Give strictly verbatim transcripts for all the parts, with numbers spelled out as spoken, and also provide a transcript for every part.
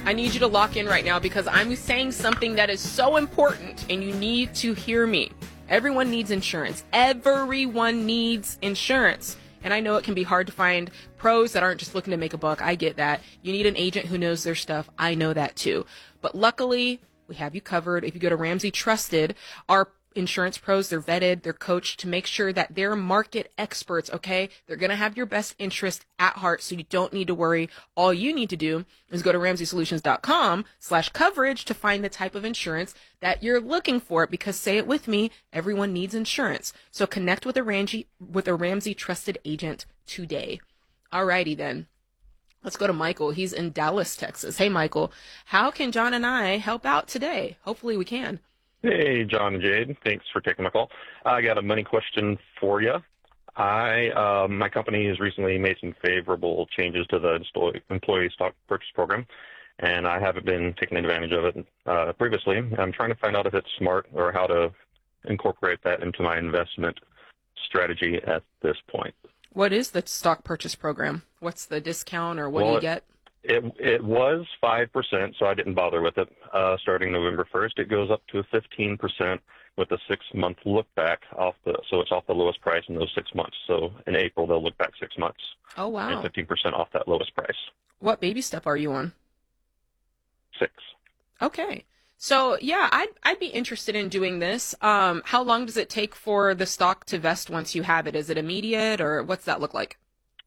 I need you to lock in right now because I'm saying something that is so important and you need to hear me. Everyone needs insurance. Everyone needs insurance. And I know it can be hard to find pros that aren't just looking to make a buck. I get that. You need an agent who knows their stuff. I know that too. But luckily, we have you covered. If you go to Ramsey Trusted, our insurance pros, they're vetted, they're coached to make sure that they're market experts, okay? They're going to have your best interest at heart, so you don't need to worry. All you need to do is go to ramsey solutions dot com slash coverage to find the type of insurance that you're looking for, because say it with me, everyone needs insurance. So connect with a Ramsey, with a Ramsey Trusted agent today. Alrighty then. Let's go to Michael. He's in Dallas, Texas. Hey, Michael, how can John and I help out today? Hopefully we can. Hey, John and Jade. Thanks for taking my call. I got a money question for you. I, uh, my company has recently made some favorable changes to the employee stock purchase program, and I haven't been taking advantage of it uh, previously. I'm trying to find out if it's smart or how to incorporate that into my investment strategy at this point. What is the stock purchase program? What's the discount, or what well, do you get? It it was five percent, so I didn't bother with it. Uh, starting November first, it goes up to fifteen percent with a six-month look back off the, so it's off the lowest price in those six months. So in April, they'll look back six months. Oh, wow. And fifteen percent off that lowest price. What baby step are you on? Six. Okay. So, yeah, I'd, I'd be interested in doing this. Um, how long does it take for the stock to vest once you have it? Is it immediate, or what's that look like?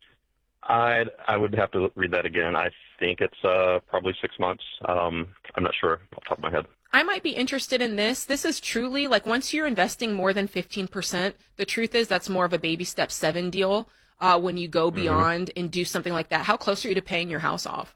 I I would have to read that again. I think it's uh, probably six months. Um, I'm not sure off the top of my head. I might be interested in this. This is truly, like, once you're investing more than fifteen percent, the truth is that's more of a baby step seven deal uh, when you go beyond mm-hmm. and do something like that. How close are you to paying your house off?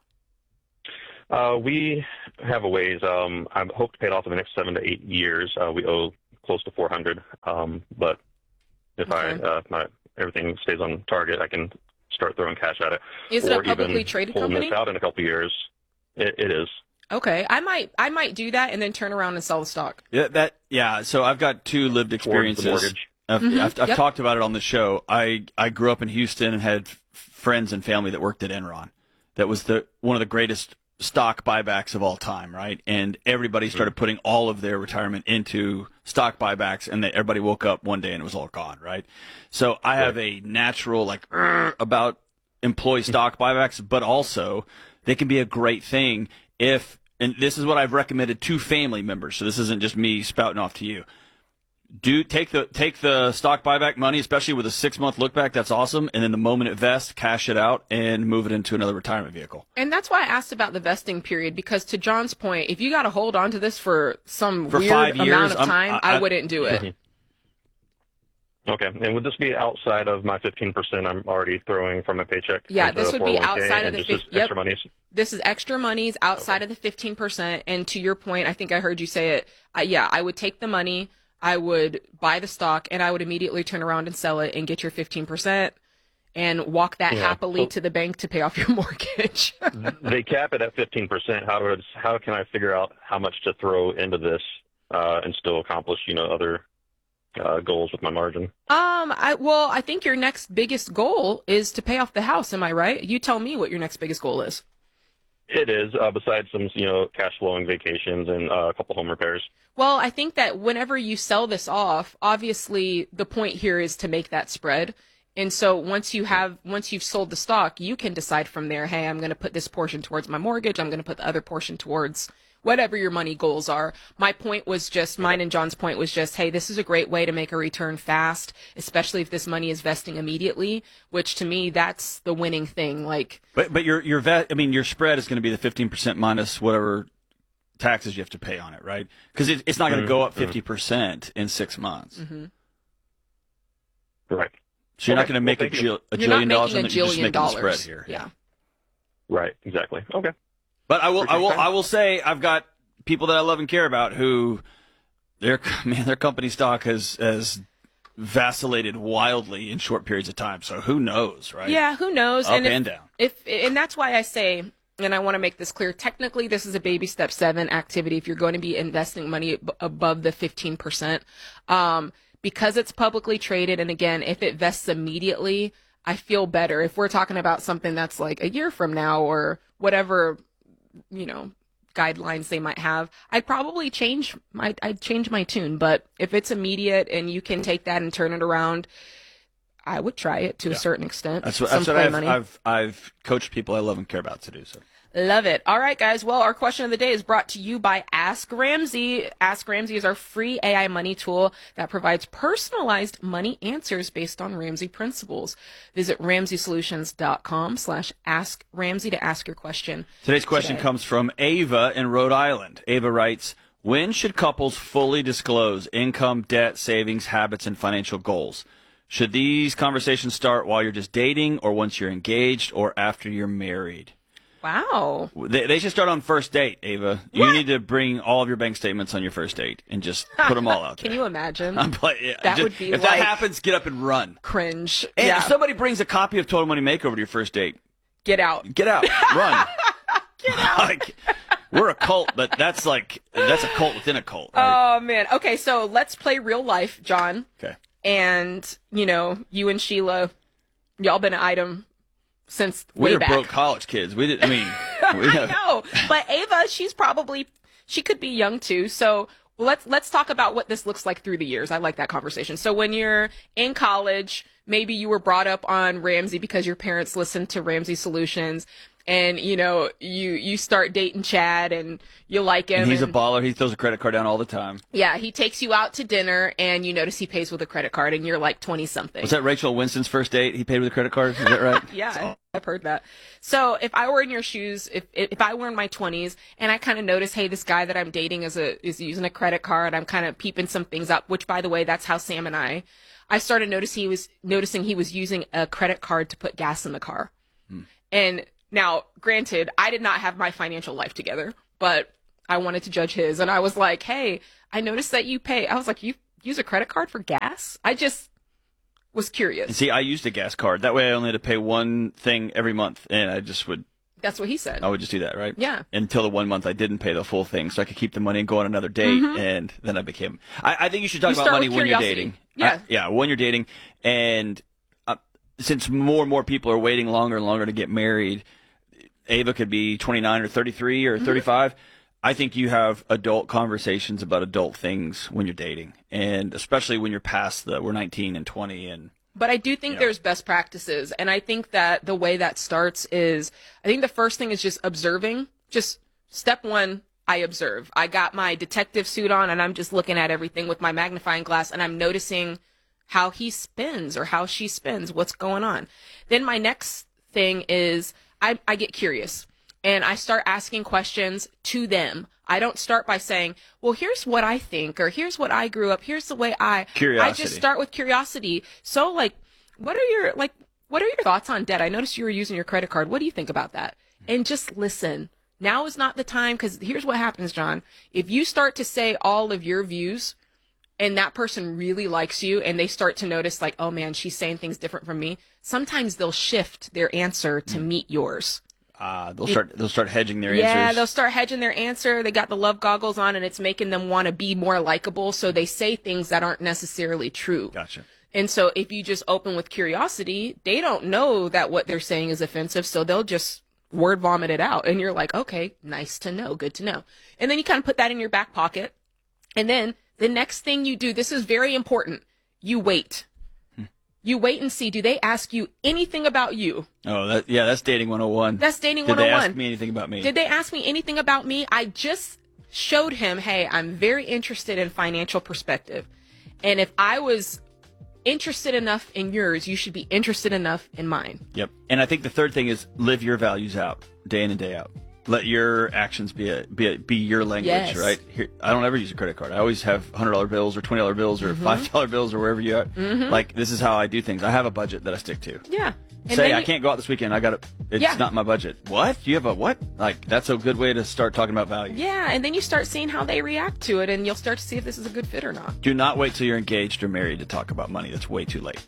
Uh, we have a ways. Um, I hope to pay it off in the next seven to eight years. Uh, we owe close to four hundred. Um, but if okay. I uh, if my everything stays on target, I can start throwing cash at it. Is it a publicly traded company? Holding this out in a couple of years. It, it is. Okay, I might I might do that and then turn around and sell the stock. Yeah, that yeah. So I've got two lived experiences. Mortgage. I've, mm-hmm. I've, I've yep. talked about it on the show. I I grew up in Houston and had f- friends and family that worked at Enron. That was the one of the greatest stock buybacks of all time, right? And everybody started putting all of their retirement into stock buybacks, and they, everybody woke up one day and it was all gone, right? So I have a natural like about employee stock buybacks, but also they can be a great thing if, and this is what I've recommended to family members, so this isn't just me spouting off to you. Do take the take the stock buyback money, especially with a six month look back. That's awesome. And then the moment it vests, cash it out and move it into another retirement vehicle. And that's why I asked about the vesting period, because to John's point, if you got to hold on to this for some for weird five years, amount of I'm- time, I, I, I wouldn't do it. Mm-hmm. Okay. And would this be outside of my fifteen percent I'm already throwing from my paycheck? Yeah, this would be outside of the fifteen. Yep. Extra monies? This is extra monies outside okay. of the fifteen percent. And to your point, I think I heard you say it. Uh, yeah, I would take the money, I would buy the stock, and I would immediately turn around and sell it and get your fifteen percent and walk that yeah. happily so, to the bank to pay off your mortgage. They cap it at fifteen percent. How does how can I figure out how much to throw into this uh, and still accomplish, you know, other uh, goals with my margin? Um, I well, I think your next biggest goal is to pay off the house. Am I right? You tell me what your next biggest goal is. It is, uh, besides some, you know, cash flowing vacations and uh, a couple home repairs. Well, I think that whenever you sell this off, obviously the point here is to make that spread. And so once you have, once you've sold the stock, you can decide from there, hey, I'm going to put this portion towards my mortgage. I'm going to put the other portion towards whatever your money goals are. My point was just, mine and John's point was just, hey, this is a great way to make a return fast, especially if this money is vesting immediately, which to me, that's the winning thing. Like, But but your your vet, I mean, your spread is going to be the fifteen percent minus whatever taxes you have to pay on it, right? Because it, it's not going to mm-hmm. go up fifty percent in six months. Mm-hmm. Right. So you're okay. not going to make well, a, jil- a you're jillion not dollars on making it. a You're just jillion making dollars. the spread here. Yeah. Right. Exactly. Okay. But I will, I Appreciate will, that. I will say, I've got people that I love and care about who their man, their company stock has has vacillated wildly in short periods of time. So who knows, right? Yeah, who knows? Up and, and if, down. If and that's why I say, and I want to make this clear. Technically, this is a baby step seven activity. If you're going to be investing money ab- above the fifteen percent, um, because it's publicly traded, and again, if it vests immediately, I feel better. If we're talking about something that's like a year from now or whatever you know, guidelines they might have, I'd probably change my, I'd change my tune. But if it's immediate and you can take that and turn it around, I would try it to Yeah. a certain extent. That's what, Some that's what play I've, money. I've I've coached people I love and care about to do. So Love it. All right, guys. Well, our question of the day is brought to you by Ask Ramsey. Ask Ramsey is our free A I money tool that provides personalized money answers based on Ramsey principles. Visit ramsey solutions dot com slash ask Ramsey to ask your question. today's question today. comes from Ava in Rhode Island. Ava writes, when should couples fully disclose income, debt, savings, habits, and financial goals? Should these conversations start while you're just dating, or once you're engaged, or after you're married? Wow. They, they should start on first date, Ava. You What? need to bring all of your bank statements on your first date and just put them all out Can there. you imagine? I'm play, yeah, That just- would be if like- that happens, get up and run. Cringe. And yeah. if somebody brings a copy of Total Money Makeover to your first date, Get out. get out, run. Get out. Like, we're a cult, but that's like that's a cult within a cult. Right? Oh, man. Okay, so let's play real life, John. Okay. And, you know, you and Sheila, y'all been an item since We way were back. broke college kids. We didn't. I mean, we I have, know, but Ava, she's probably she could be young too. So let's let's talk about what this looks like through the years. I like that conversation. So when you're in college, maybe you were brought up on Ramsey because your parents listened to Ramsey Solutions, and you know you you start dating Chad and you like him. and he's a and- baller. He throws a credit card down all the time. yeah, he takes you out to dinner, and you notice he pays with a credit card, and you're like twenty something. Was that Rachel Winston's first date? He paid with a credit card. Is that right? Yeah, I've heard that. So if I were in your shoes, if if I were in my twenties and I kind of notice, hey, this guy that I'm dating is a is using a credit card, I'm kind of peeping some things up. Which, by the way, that's how Sam and I, I started noticing he was noticing he was using a credit card to put gas in the car. Hmm. And now, granted, I did not have my financial life together, but I wanted to judge his, and I was like, hey, I noticed that you pay. I was like, you use a credit card for gas? I just was curious. See, I used a gas card. That way, I only had to pay one thing every month, and I just would. That's what he said. I would just do that, right? Yeah. Until the one month I didn't pay the full thing, so I could keep the money and go on another date, and then I became. I, I think you should talk Mm-hmm. You about start money with when you're curiosity. dating. Yeah. I- yeah, when you're dating, and uh, since more and more people are waiting longer and longer to get married, Ava could be twenty-nine or thirty-three or Mm-hmm. thirty-five. I think you have adult conversations about adult things when you're dating, and especially when you're past the we're nineteen and twenty and. But I do think Yeah. there's best practices. And I think that the way that starts is, I think the first thing is just observing. Just step one, I observe. I got my detective suit on and I'm just looking at everything with my magnifying glass and I'm noticing how he spins or how she spins, what's going on. Then my next thing is I, I get curious and I start asking questions to them. I don't start by saying, well, here's what I think, or here's what I grew up. Here's the way I, I Curiosity. just start with curiosity. So like, what are your, like, what are your thoughts on debt? I noticed you were using your credit card. What do you think about that? And just listen. Now is not the time, because here's what happens, John. If you start to say all of your views and that person really likes you and they start to notice like, oh man, she's saying things different from me, sometimes they'll shift their answer to meet yours. Uh, they'll start. They'll start hedging their Yeah, answers. they'll start hedging their answer. They got the love goggles on and it's making them want to be more likable. So they say things that aren't necessarily true. Gotcha. And so if you just open with curiosity, they don't know that what they're saying is offensive. So they'll just word vomit it out. And you're like, okay, nice to know. Good to know. And then you kind of put that in your back pocket. And then the next thing you do, this is very important. You wait. You wait and see, do they ask you anything about you? Oh, that yeah, that's dating one oh one. That's dating Did they one oh one. ask me anything about me? Did they ask me anything about me? I just showed him, hey, I'm very interested in financial perspective. And if I was interested enough in yours, you should be interested enough in mine. Yep. And I think the third thing is live your values out day in and day out. Let your actions be a, be a, be your language, Yes. right? Here, I don't ever use a credit card. I always have one hundred dollar bills or twenty dollar bills or Mm-hmm. five dollar bills or wherever you are. Like, this is how I do things. I have a budget that I stick to. Yeah. And Say, then I you- can't go out this weekend. I got to, it's Yeah. not my budget. What? You have a what? Like, that's a good way to start talking about value. Yeah, and then you start seeing how they react to it, and you'll start to see if this is a good fit or not. Do not wait till you're engaged or married to talk about money. That's way too late.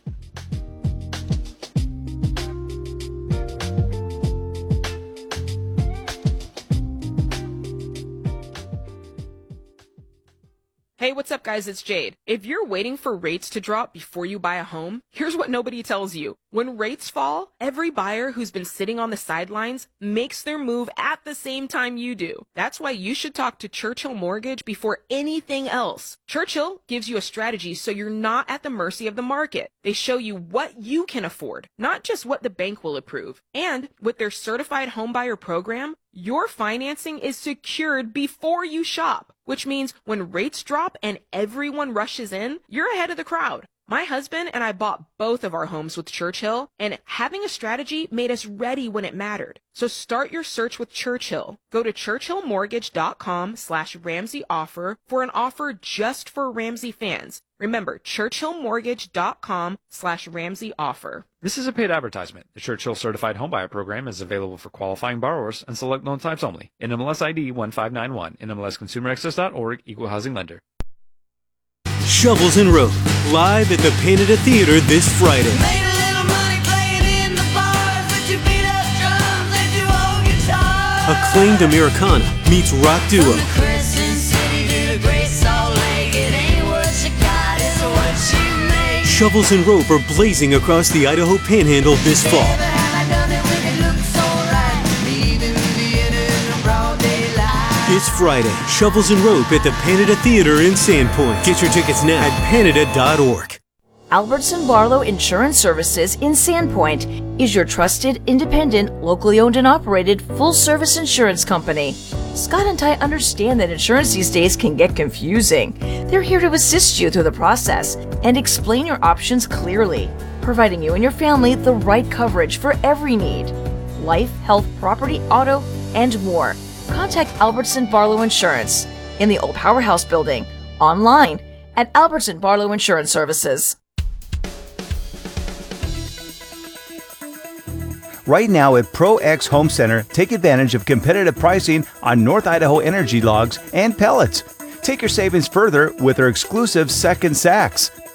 Hey Hey, what's up, guys? It's Jade. If you're waiting for rates to drop before you buy a home, here's what nobody tells you. When rates fall, every buyer who's been sitting on the sidelines makes their move at the same time you do. That's why you should talk to Churchill Mortgage before anything else. Churchill gives you a strategy so you're not at the mercy of the market. They show you what you can afford, not just what the bank will approve. And with their certified homebuyer program, your financing is secured before you shop, which means when rates drop and everyone rushes in, you're ahead of the crowd. My husband and I bought both of our homes with Churchill, and having a strategy made us ready when it mattered. So start your search with Churchill. Go to churchillmortgage.com slash Ramsey offer for an offer just for Ramsey fans. Remember, churchillmortgage.com slash Ramsey offer. This is a paid advertisement. The Churchill Certified Homebuyer Program is available for qualifying borrowers and select loan types only. N M L S I D one five nine one, N M L S consumer access dot org, Equal Housing Lender. Shovels and Rope, live at the Canada Theatre this Friday. Made a little money playing in the bars, let you beat up drums, let you own guitar. Acclaimed Americana meets rock duo. From the Crescent City to the Great Salt Lake, it ain't what you got, it's what you make. Shovels and Rope are blazing across the Idaho Panhandle this fall. Never have I done it when it looks so right, leaving theaters in broad daylight. This Friday, Shovels and Rope at the Canada Theatre in Sandpoint. Get your tickets now at canada dot org. Albertson Barlow Insurance Services in Sandpoint is your trusted, independent, locally owned and operated full-service insurance company. Scott and Ty understand that insurance these days can get confusing. They're here to assist you through the process and explain your options clearly, providing you and your family the right coverage for every need. Life, health, property, auto, and more. Contact Albertson Barlow Insurance in the old Powerhouse building, online at Albertson Barlow Insurance Services. Right now at Pro X Home Center, take advantage of competitive pricing on North Idaho energy logs and pellets. Take your savings further with our exclusive second sacks.